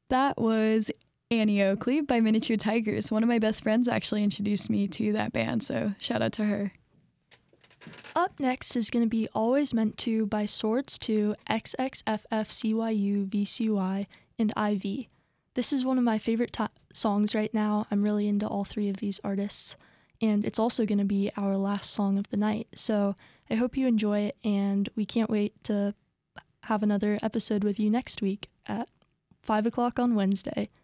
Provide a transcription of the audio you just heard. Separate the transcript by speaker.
Speaker 1: That was Annie Oakley by Miniature Tigers. One of my best friends actually introduced me to that band, so shout out to her.
Speaker 2: Up next is going to be Always Meant To by Swords 2, XXFFCYU, VCY, and IV. This is one of my favorite songs right now. I'm really into all three of these artists, and it's also going to be our last song of the night. So I hope you enjoy it, and we can't wait to have another episode with you next week at 5 o'clock on Wednesday.